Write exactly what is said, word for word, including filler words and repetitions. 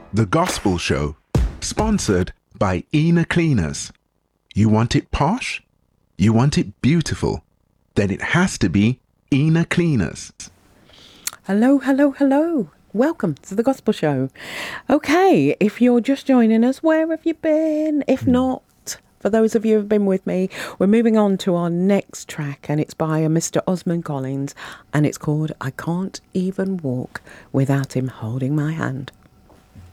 The Gospel Show, sponsored by Ina Cleaners. You want it posh? You want it beautiful? Then it has to be Ina Cleaners. Hello, hello, hello. Welcome to the Gospel Show. Okay, if you're just joining us, where have you been? If not, for those of you who have been with me, we're moving on to our next track, and it's by a Mister Osmond Collins, and it's called I Can't Even Walk Without Him Holding My Hand.